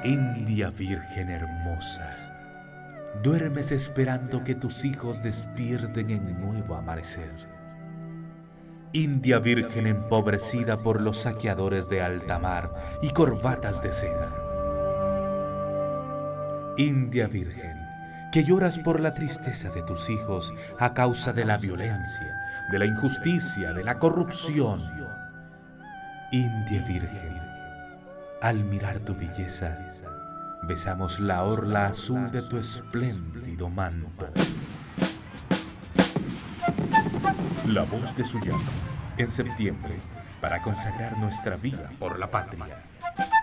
India Virgen hermosa, duermes esperando que tus hijos despierten en nuevo amanecer. India Virgen empobrecida por los saqueadores de alta mar y corbatas de seda. India Virgen, que lloras por la tristeza de tus hijos a causa de la violencia, de la injusticia, de la corrupción. India Virgen, al mirar tu belleza, besamos la orla azul de tu espléndido manto. La voz de Sullana, en septiembre, para consagrar nuestra vida por la patria.